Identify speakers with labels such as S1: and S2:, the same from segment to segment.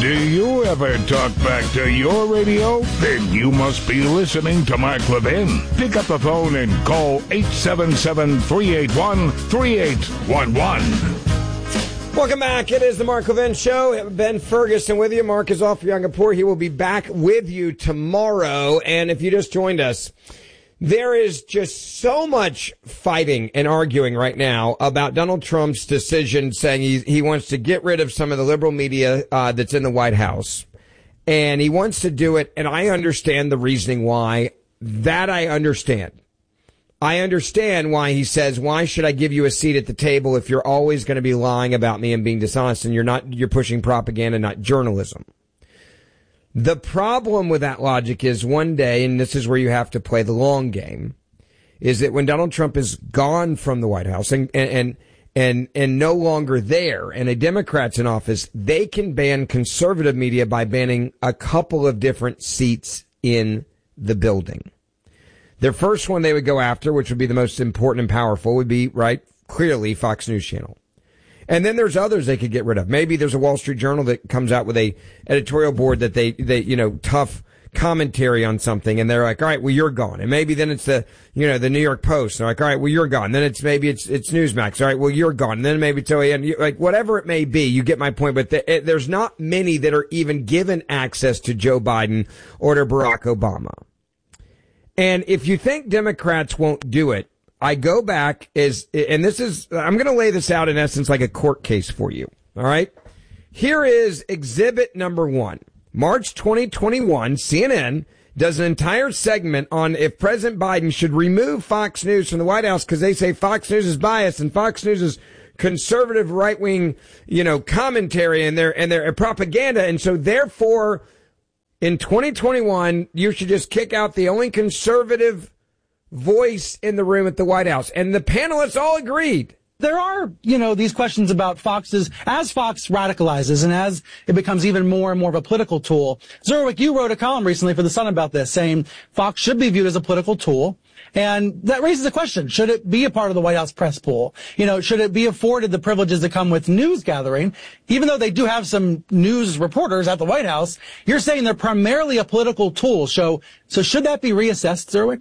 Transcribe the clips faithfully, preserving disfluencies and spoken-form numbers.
S1: Do you ever talk back to your radio? Then you must be listening to Mark Levin. Pick up the phone and call eight seven seven, three eight one, three eight one one.
S2: Welcome back. It is the Mark Levin Show. Ben Ferguson with you. Mark is off for Yom Kippur. He will be back with you tomorrow. And if you just joined us, there is just so much fighting and arguing right now about Donald Trump's decision saying he, he wants to get rid of some of the liberal media uh, that's in the White House. And he wants to do it, and I understand the reasoning why. That I understand. I understand why he says, why should I give you a seat at the table if you're always going to be lying about me and being dishonest and you're not, you're pushing propaganda, not journalism. The problem with that logic is one day, and this is where you have to play the long game, is that when Donald Trump is gone from the White House and, and, and, and no longer there and a Democrat's in office, they can ban conservative media by banning a couple of different seats in the building. Their first one they would go after, which would be the most important and powerful, would be, right, clearly Fox News Channel. And then there's others they could get rid of. Maybe there's a Wall Street Journal that comes out with a editorial board that they, they, you know, tough commentary on something. And they're like, all right, well, you're gone. And maybe then it's the, you know, the New York Post. They're like, all right, well, you're gone. Then it's maybe it's, it's Newsmax. All right, well, you're gone. And then maybe it's O A N. Like, whatever it may be, you get my point. But the, it, there's not many that are even given access to Joe Biden or to Barack Obama. And if you think Democrats won't do it, I go back is, and this is, I'm going to lay this out in essence like a court case for you. All right. Here is exhibit number one. March twenty twenty-one, C N N does an entire segment on if President Biden should remove Fox News from the White House because they say Fox News is biased and Fox News is conservative right wing, you know, commentary and their, and their propaganda. And so therefore in twenty twenty-one, you should just kick out the only conservative voice in the room at the White House. And the panelists all agreed.
S3: There are, you know, these questions about Fox's, as Fox radicalizes and as it becomes even more and more of a political tool. Zerwick, you wrote a column recently for The Sun about this, saying Fox should be viewed as a political tool. And that raises the question, should it be a part of the White House press pool? You know, should it be afforded the privileges that come with news gathering? Even though they do have some news reporters at the White House, you're saying they're primarily a political tool. So, so should that be reassessed, Zerwick?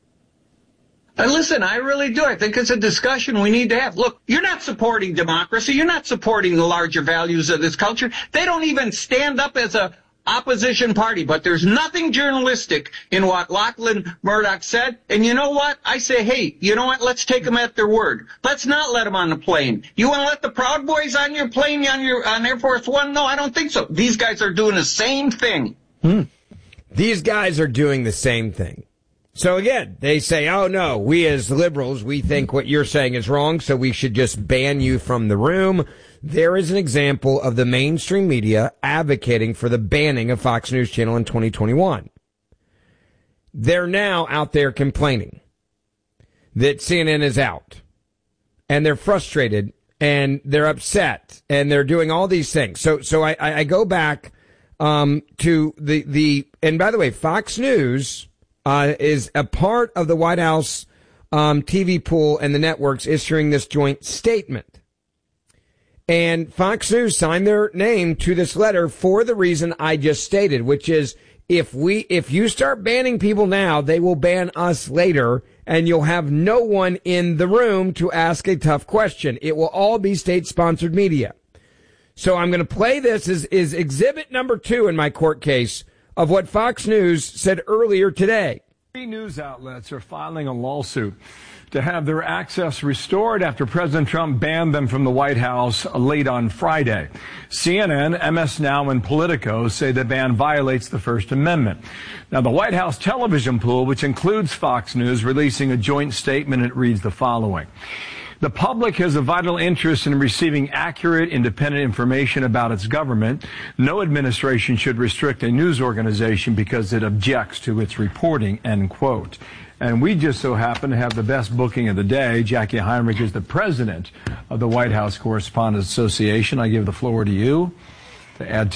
S4: And listen, I really do. I think it's a discussion we need to have. Look, you're not supporting democracy. You're not supporting the larger values of this culture. They don't even stand up as a opposition party. But there's nothing journalistic in what Lachlan Murdoch said. And you know what? I say, hey, you know what? Let's take them at their word. Let's not let them on the plane. You want to let the Proud Boys on your plane, on your on Air Force One? No, I don't think so. These guys are doing the same thing.
S2: Hmm. These guys are doing the same thing. So again, they say, oh no, we as liberals, we think what you're saying is wrong, so we should just ban you from the room. There is an example of the mainstream media advocating for the banning of Fox News Channel in twenty twenty-one. They're now out there complaining that C N N is out. And they're frustrated and they're upset and they're doing all these things. So, so I, I go back, um, to the, the, and by the way, Fox News, Uh, is a part of the White House um, T V pool and the networks issuing this joint statement. And Fox News signed their name to this letter for the reason I just stated, which is if we if you start banning people now, they will ban us later, and you'll have no one in the room to ask a tough question. It will all be state-sponsored media. So I'm going to play this as is exhibit number two in my court case of what Fox News said earlier today.
S5: Three news outlets are filing a lawsuit to have their access restored after President Trump banned them from the White House late on Friday. C N N, M S Now, and Politico say the ban violates the First Amendment. Now, the White House television pool, which includes Fox News, releasing a joint statement. It reads the following. The public has a vital interest in receiving accurate, independent information about its government. No administration should restrict a news organization because it objects to its reporting, end quote. And we just so happen to have the best booking of the day. Jackie Heinrich is the president of the White House Correspondents Association. I give the floor to you to add to it.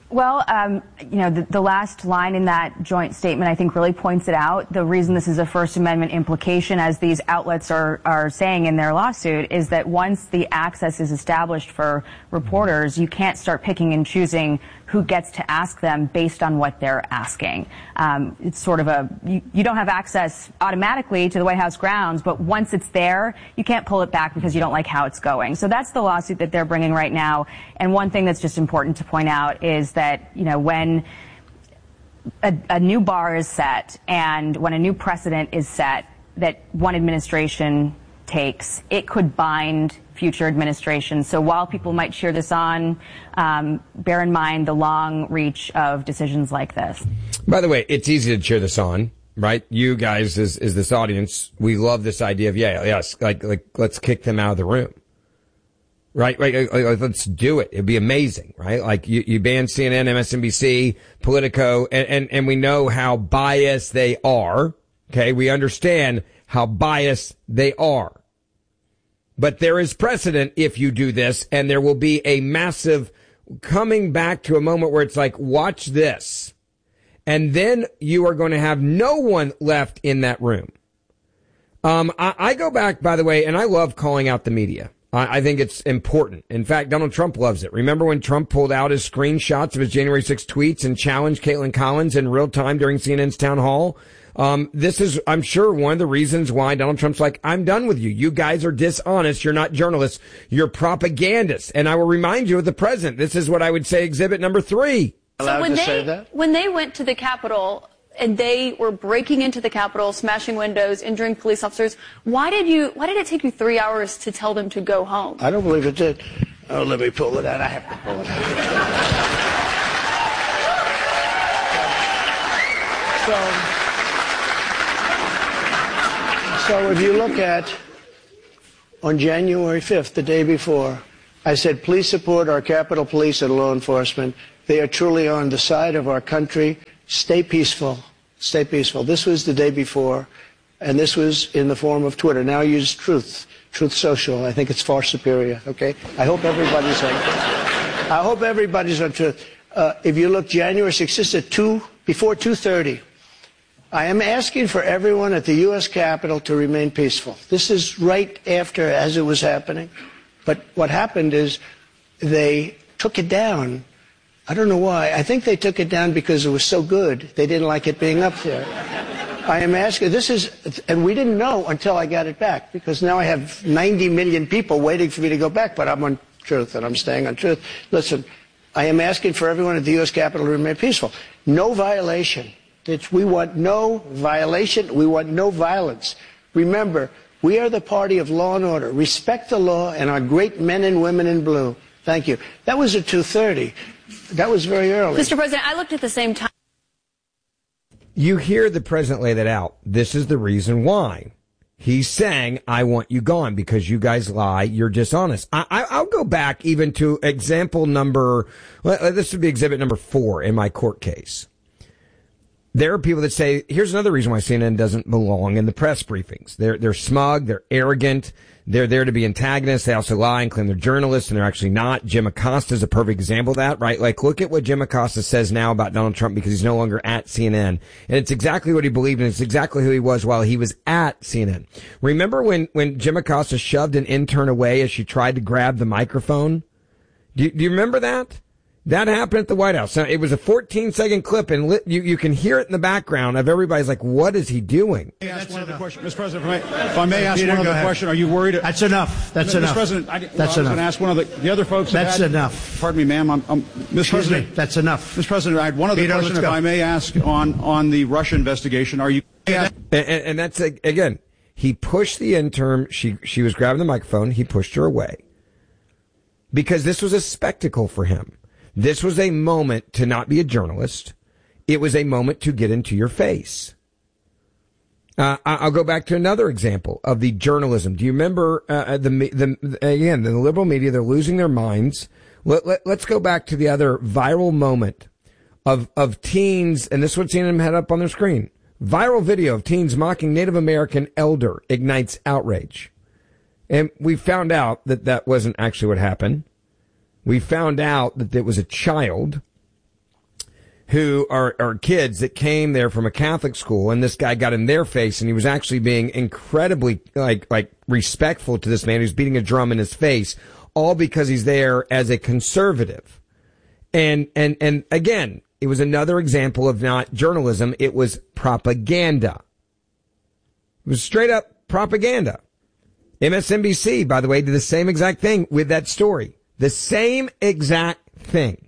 S6: Well, um, you know, the, the last line in that joint statement, I think, really points it out. The reason this is a First Amendment implication, as these outlets are, are saying in their lawsuit, is that once the access is established for reporters, you can't start picking and choosing who gets to ask them based on what they're asking. Um, it's sort of a, you, you don't have access automatically to the White House grounds, but once it's there, you can't pull it back because you don't like how it's going. So that's the lawsuit that they're bringing right now. And one thing that's just important to point out is that, you know, when a, a new bar is set and when a new precedent is set that one administration takes, it could bind future administrations. So while people might cheer this on, um, bear in mind the long reach of decisions like this.
S2: By the way, it's easy to cheer this on, right? You guys, as, as this audience, we love this idea of, yeah, yes, like, like, let's kick them out of the room. Right, right, like, like, let's do it. It'd be amazing, right? Like, you, you ban C N N, M S N B C, Politico, and, and, and we know how biased they are. Okay, we understand how biased they are. But there is precedent if you do this, and there will be a massive coming back to a moment where it's like, watch this. And then you are going to have no one left in that room. Um, I, I go back, by the way, and I love calling out the media. I, I think it's important. In fact, Donald Trump loves it. Remember when Trump pulled out his screenshots of his January sixth tweets and challenged Caitlin Collins in real time during C N N's town hall? Um, this is, I'm sure, one of the reasons why Donald Trump's like, I'm done with you. You guys are dishonest. You're not journalists. You're propagandists. And I will remind you of the president. This is what I would say exhibit number three.
S7: So when they, when they went to the Capitol and they were breaking into the Capitol, smashing windows, injuring police officers, why did you, why did it take you three hours to tell them to go home?
S8: I don't believe it did. Oh, let me pull it out. I have to pull it out. So, So if you look at, on January fifth, the day before, I said, please support our Capitol Police and law enforcement. They are truly on the side of our country. Stay peaceful. Stay peaceful. This was the day before, and this was in the form of Twitter. Now I use Truth, Truth Social. I think it's far superior, okay? I hope everybody's on I hope everybody's on Truth. Uh, if you look January sixth, this is at two, before two thirty. I am asking for everyone at the U S Capitol to remain peaceful. This is right after, as it was happening. But what happened is they took it down. I don't know why. I think they took it down because it was so good. They didn't like it being up there. I am asking, this is, and we didn't know until I got it back, because now I have ninety million people waiting for me to go back, but I'm on Truth and I'm staying on Truth. Listen, I am asking for everyone at the U S Capitol to remain peaceful. No violation. It's, we want no violation. We want no violence. Remember, we are the party of law and order. Respect the law and our great men and women in blue. Thank you. That was at two thirty. That was very early.
S7: Mister President, I looked at the same time.
S2: You hear the president lay that out. This is the reason why. He's saying, I want you gone because you guys lie. You're dishonest. I, I, I'll go back even to example number, well, this would be exhibit number four in my court case. There are people that say, here's another reason why C N N doesn't belong in the press briefings. They're, they're smug, they're arrogant, they're there to be antagonists, they also lie and claim they're journalists, and they're actually not. Jim Acosta is a perfect example of that, right? Like, look at what Jim Acosta says now about Donald Trump because he's no longer at C N N. And it's exactly what he believed, and it's exactly who he was while he was at C N N. Remember when, when Jim Acosta shoved an intern away as she tried to grab the microphone? Do you, do you remember that? That happened at the White House. Now, it was a fourteen second clip, and li- you, you can hear it in the background of everybody's like, what is he doing?
S9: May I ask one other question? Mister President, if I may, if I may ask Peter, one other ahead. question, are you worried?
S8: That's enough. That's
S9: Mister
S8: enough.
S9: President, I, well,
S8: that's
S9: I was
S8: enough.
S9: going to ask one of the, the other folks.
S8: That's
S9: had,
S8: enough.
S9: Pardon me, ma'am. I'm, I'm, Mister
S8: Excuse
S9: President,
S8: me. That's enough.
S9: Mister President, I had one other
S8: Peter,
S9: question, if
S8: go.
S9: I may ask, on, on the Russia investigation. Are you...
S2: And, and, and that's, again, he pushed the intern. She, she was grabbing the microphone. He pushed her away. Because this was a spectacle for him. This was a moment to not be a journalist. It was a moment to get into your face. Uh, I'll go back to another example of the journalism. Do you remember uh, the, the again the liberal media? They're losing their minds. Let, let, let's go back to the other viral moment of of teens, and this is what C N N had up on their screen. Viral video of teens mocking Native American elder ignites outrage, and we found out that that wasn't actually what happened. We found out that it was a child who are, are kids that came there from a Catholic school, and this guy got in their face, and he was actually being incredibly like like respectful to this man who's beating a drum in his face, all because he's there as a conservative. And and and again, it was another example of not journalism, it was propaganda. It was straight up propaganda. M S N B C, by the way, did the same exact thing with that story. The same exact thing.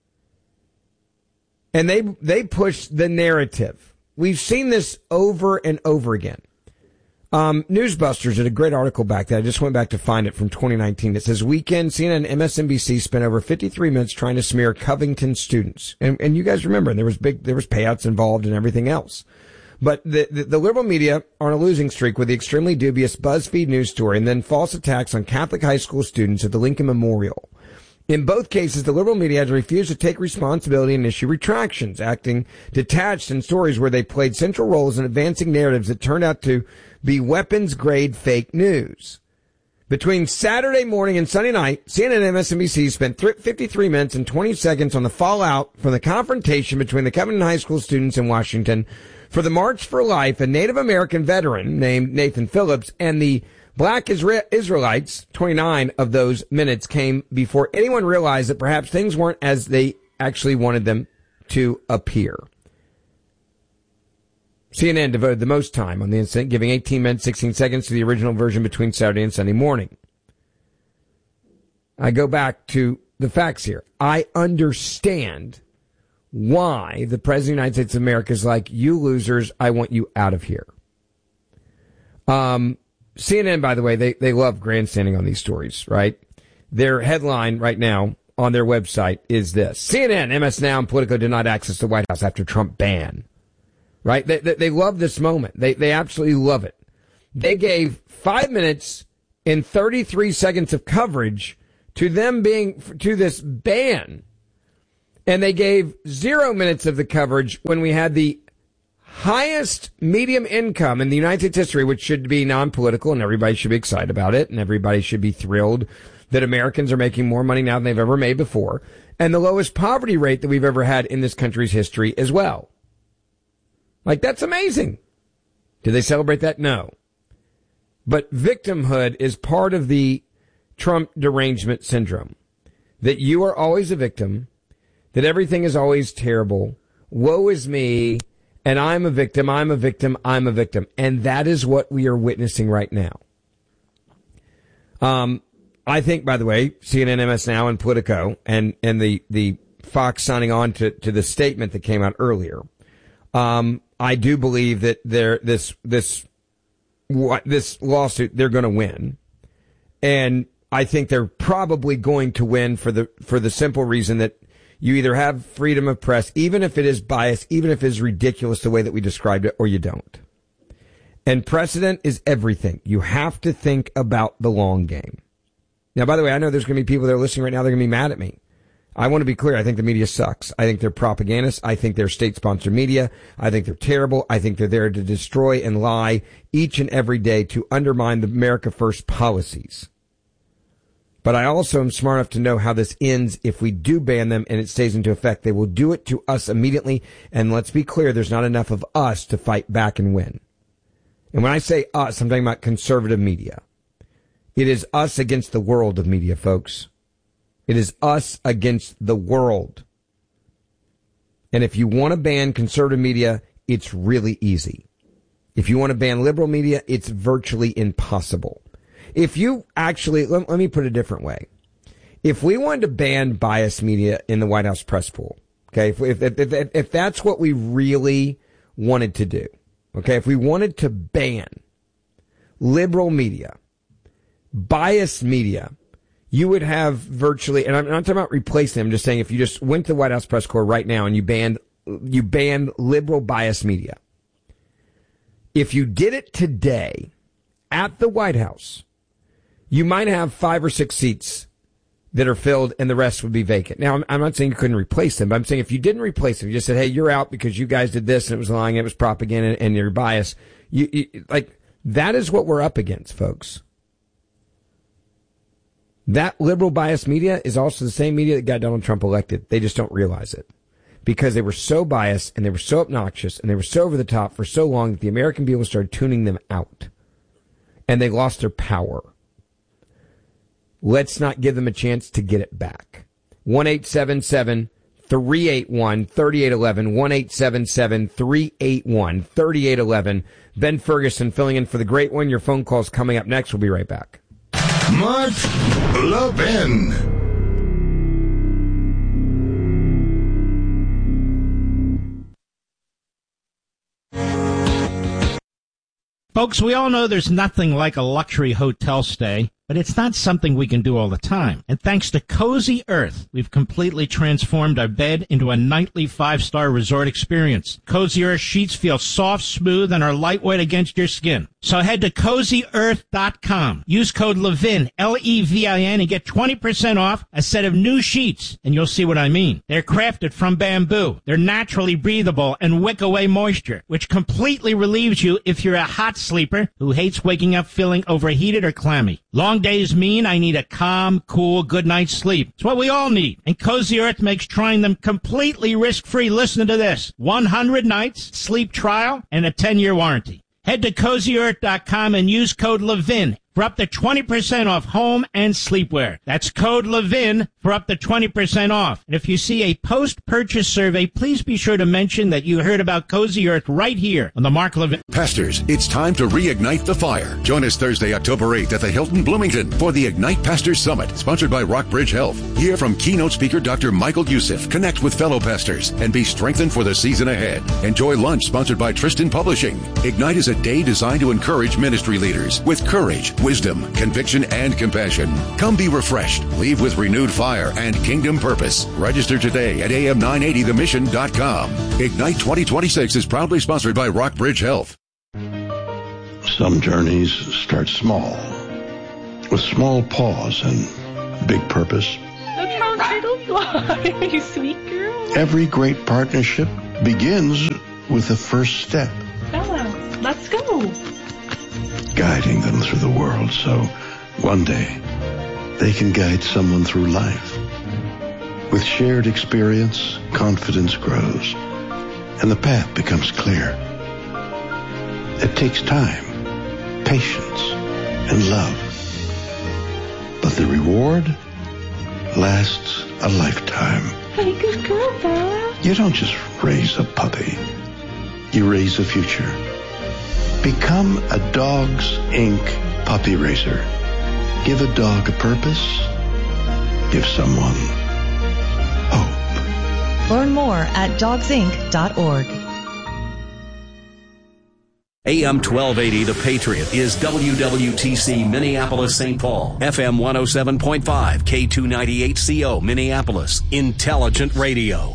S2: And they they pushed the narrative. We've seen this over and over again. Um, Newsbusters did a great article back there. I just went back to find it from twenty nineteen. It says, weekend, C N N and M S N B C spent over fifty-three minutes trying to smear Covington students. And, and you guys remember, there was big, there was payouts involved and everything else. But the, the, the liberal media are on a losing streak with the extremely dubious BuzzFeed news story and then false attacks on Catholic high school students at the Lincoln Memorial. In both cases, the liberal media has refused to take responsibility and issue retractions, acting detached in stories where they played central roles in advancing narratives that turned out to be weapons-grade fake news. Between Saturday morning and Sunday night, C N N and M S N B C spent fifty-three minutes and twenty seconds on the fallout from the confrontation between the Covington High School students in Washington for the March for Life, a Native American veteran named Nathan Phillips, and the Black Isra- Israelites. Twenty-nine of those minutes came before anyone realized that perhaps things weren't as they actually wanted them to appear. C N N devoted the most time on the incident, giving eighteen minutes, sixteen seconds to the original version between Saturday and Sunday morning. I go back to the facts here. I understand why the President of the United States of America is like, you losers, I want you out of here. Um, C N N, by the way, they, they love grandstanding on these stories, right? Their headline right now on their website is this: C N N, M S Now, and Politico did not access the White House after Trump ban. Right? They, they, they love this moment. They, they absolutely love it. They gave five minutes and thirty-three seconds of coverage to them being, to this ban. And they gave zero minutes of the coverage when we had the highest medium income in the United States history, which should be non-political, and everybody should be excited about it, and everybody should be thrilled that Americans are making more money now than they've ever made before, and the lowest poverty rate that we've ever had in this country's history as well. Like, that's amazing. Do they celebrate that? No. But victimhood is part of the Trump derangement syndrome. That you are always a victim, that everything is always terrible, woe is me, and I'm a victim, I'm a victim, I'm a victim. And that is what we are witnessing right now. Um, I think, by the way, C N N, M S Now, and Politico, and, and the, the Fox signing on to, to the statement that came out earlier, um, I do believe that they're, this, this, this lawsuit, they're going to win. And I think they're probably going to win for the, for the simple reason that you either have freedom of press, even if it is biased, even if it is ridiculous the way that we described it, or you don't. And precedent is everything. You have to think about the long game. Now, by the way, I know there's going to be people that are listening right now, they're going to be mad at me. I want to be clear. I think the media sucks. I think they're propagandists. I think they're state-sponsored media. I think they're terrible. I think they're there to destroy and lie each and every day to undermine the America First policies. But I also am smart enough to know how this ends if we do ban them and it stays into effect. They will do it to us immediately. And let's be clear, there's not enough of us to fight back and win. And when I say us, I'm talking about conservative media. It is us against the world of media, folks. It is us against the world. And if you want to ban conservative media, it's really easy. If you want to ban liberal media, it's virtually impossible. If you actually, let, let me put it a different way. If we wanted to ban biased media in the White House press pool, okay, if, if, if, if, if that's what we really wanted to do, okay, if we wanted to ban liberal media, biased media, you would have virtually, and I'm not talking about replacing them, I'm just saying if you just went to the White House press corps right now and you banned, you banned liberal biased media. If you did it today at the White House, you might have five or six seats that are filled and the rest would be vacant. Now, I'm, I'm not saying you couldn't replace them, but I'm saying if you didn't replace them, you just said, hey, you're out because you guys did this and it was lying, it was propaganda and you're biased. You, you, like, that is what we're up against, folks. That liberal biased media is also the same media that got Donald Trump elected. They just don't realize it. because they were so biased and they were so obnoxious and they were so over the top for so long that the American people started tuning them out. And they lost their power. Let's not give them a chance to get it back. one eight seven seven, three eight one, three eight one one, one eight seven seven, three eight one, three eight one one. Ben Ferguson filling in for the great one. Your phone call's coming up next. We'll be right back.
S1: Mark Levin.
S10: Folks, we all know there's nothing like a luxury hotel stay, but it's not something we can do all the time. And thanks to Cozy Earth, we've completely transformed our bed into a nightly five-star resort experience. Cozy Earth sheets feel soft, smooth, and are lightweight against your skin. So head to cozy earth dot com. Use code LEVIN, L E V I N, and get twenty percent off a set of new sheets. And you'll see what I mean. They're crafted from bamboo. They're naturally breathable and wick away moisture, which completely relieves you if you're a hot sleeper who hates waking up feeling overheated or clammy. Long days mean I need a calm, cool, good night's sleep. It's what we all need. And Cozy Earth makes trying them completely risk-free. Listen to this. one hundred nights, sleep trial, and a ten-year warranty. Head to cozy earth dot com and use code LEVIN for up to twenty percent off home and sleepwear. That's code LEVIN for up to twenty percent off. And if you see a post-purchase survey, please be sure to mention that you heard about Cozy Earth right here on the Mark Levin.
S11: Pastors, it's time to reignite the fire. Join us Thursday, October eighth at the Hilton Bloomington for the Ignite Pastors Summit, sponsored by Rockbridge Health. Hear from keynote speaker Doctor Michael Youssef. Connect with fellow pastors and be strengthened for the season ahead. Enjoy lunch sponsored by Tristan Publishing. Ignite is a day designed to encourage ministry leaders with courage, wisdom, conviction, and compassion. Come be refreshed. Leave with renewed fire and kingdom purpose. Register today at A M nine eighty the mission dot com. Ignite twenty twenty-six is proudly sponsored by Rockbridge Health.
S12: Some journeys start small, with small pause and big purpose.
S13: Look how turtles fly, you sweet girl.
S12: Every great partnership begins with the first step.
S13: Bella, let's go.
S12: Guiding them through the world so one day they can guide someone through life. With shared experience, confidence grows, and the path becomes clear. It takes time, patience, and love. But the reward lasts a lifetime.
S13: Hey, good girl, Bella.
S12: You don't just raise a puppy. You raise a future. Become a Dogs Incorporated puppy raiser. Give a dog a purpose. Give someone hope.
S14: Learn more at dogs inc dot org.
S15: A M twelve eighty The Patriot is W W T C Minneapolis Saint Paul, F M one oh seven point five, K two ninety-eight C O Minneapolis, Intelligent Radio.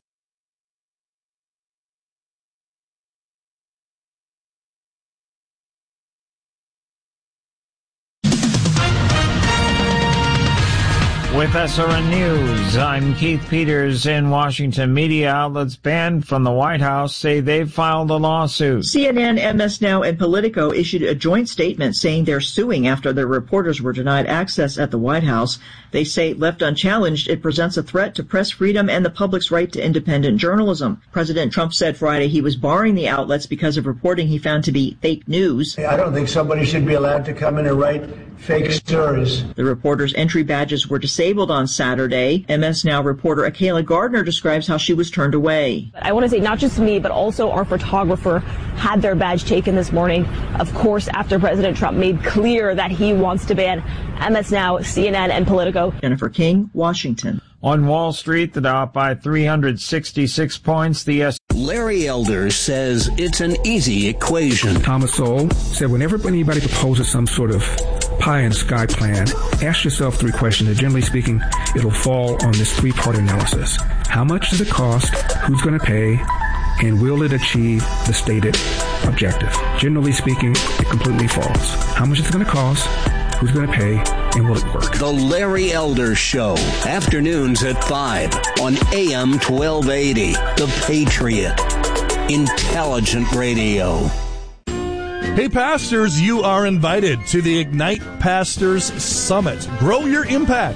S16: With S R N News, I'm Keith Peters. In Washington, media outlets banned from the White House say they've filed a lawsuit.
S17: C N N, M S Now, and Politico issued a joint statement saying they're suing after their reporters were denied access at the White House. They say, left unchallenged, it presents a threat to press freedom and the public's right to independent journalism. President Trump said Friday he was barring the outlets because of reporting he found to be fake news.
S8: I don't think somebody should be allowed to come in and write fake stories.
S17: The reporters' entry badges were disabled on Saturday. M S Now reporter Akayla Gardner describes how she was turned away.
S18: I want to say not just me, but also our photographer had their badge taken this morning. Of course, after President Trump made clear that he wants to ban M S Now, C N N, and Politico.
S17: Jennifer King, Washington.
S16: On Wall Street, the Dow up by three hundred sixty-six points. The S.
S15: Larry Elder says it's an easy equation.
S19: Thomas Sowell said whenever anybody proposes some sort of pie in the sky plan, ask yourself three questions. And generally speaking, it'll fall on this three-part analysis. How much does it cost? Who's going to pay? And will it achieve the stated objective? Generally speaking, it completely falls. How much is it going to cost? Who's going to pay? And will it work?
S15: The Larry Elder Show, afternoons at five on A M twelve eighty. The Patriot. Intelligent Radio.
S20: Hey, pastors, you are invited to the Ignite Pastors Summit. Grow your impact.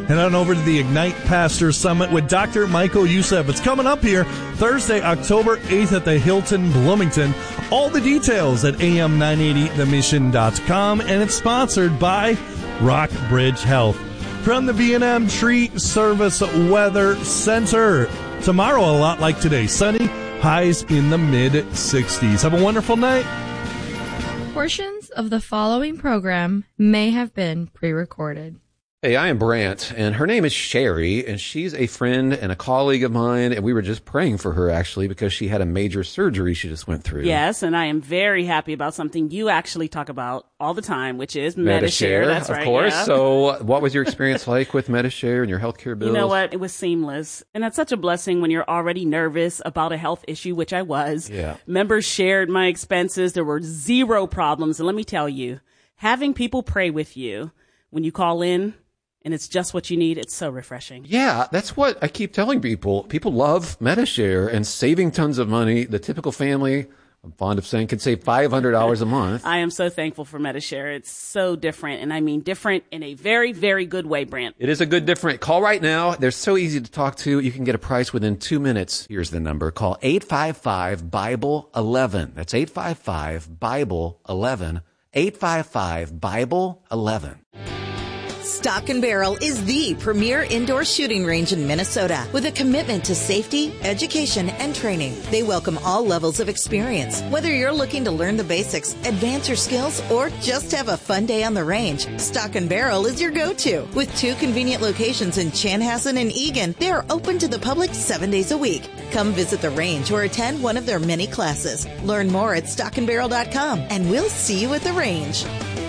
S20: Head on over to the Ignite Pastors Summit with Doctor Michael Youssef. It's coming up here Thursday, October eighth at the Hilton Bloomington. All the details at A M nine eighty the mission dot com, and it's sponsored by Rockbridge Health. From the B and M Tree Service Weather Center. Tomorrow, a lot like today, sunny, highs in the mid sixties. Have a wonderful night.
S21: Portions of the following program may have been pre-recorded.
S22: Hey, I am Brant, and her name is Sherry, and she's a friend and a colleague of mine, and we were just praying for her, actually, because she had a major surgery she just went through.
S23: Yes, and I am very happy about something you actually talk about all the time, which is Medi-Share.
S22: Medi-Share,
S23: That's
S22: of
S23: right,
S22: course.
S23: yeah.
S22: So what was your experience like with Medi-Share and your healthcare bills?
S23: You know what? It was seamless. And that's such a blessing when you're already nervous about a health issue, which I was.
S22: Yeah.
S23: Members shared my expenses. There were zero problems. And let me tell you, having people pray with you when you call in, and it's just what you need, it's so refreshing.
S22: Yeah, that's what I keep telling people. People love Medi-Share and saving tons of money. The typical family, I'm fond of saying, can save five hundred dollars a month.
S23: I am so thankful for Medi-Share. It's so different, and I mean different in a very, very good way, Brant.
S22: It is a good different. Call right now. They're so easy to talk to. You can get a price within two minutes. Here's the number. Call eight five five, Bible eleven. That's eight five five, Bible eleven. eight five five, Bible eleven.
S24: Stock and Barrel is the premier indoor shooting range in Minnesota with a commitment to safety, education, and training. They welcome all levels of experience. Whether you're looking to learn the basics, advance your skills, or just have a fun day on the range, Stock and Barrel is your go-to. With two convenient locations in Chanhassen and Eagan, they are open to the public seven days a week. Come visit the range or attend one of their many classes. Learn more at stock and barrel dot com, and we'll see you at the range.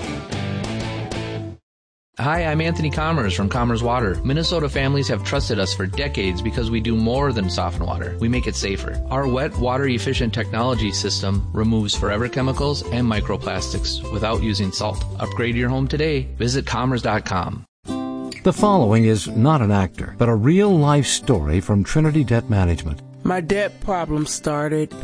S25: Hi, I'm Anthony Commerce from Commerce Water. Minnesota families have trusted us for decades because we do more than soften water. We make it safer. Our wet, water-efficient technology system removes forever chemicals and microplastics without using salt. Upgrade your home today. Visit commerce dot com.
S26: The following is not an actor, but a real-life story from Trinity Debt Management.
S27: My debt problem started